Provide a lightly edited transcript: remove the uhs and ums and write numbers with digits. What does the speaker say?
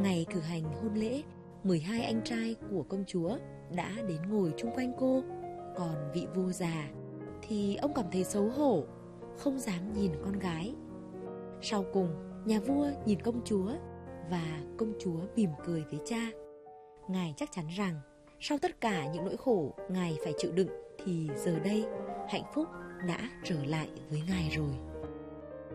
Ngày cử hành hôn lễ, 12 anh trai của công chúa đã đến ngồi chung quanh cô. Còn vị vua già thì ông cảm thấy xấu hổ, không dám nhìn con gái. Sau cùng, nhà vua nhìn công chúa và công chúa mỉm cười với cha. Ngài chắc chắn rằng sau tất cả những nỗi khổ Ngài phải chịu đựng thì giờ đây hạnh phúc đã trở lại với Ngài rồi.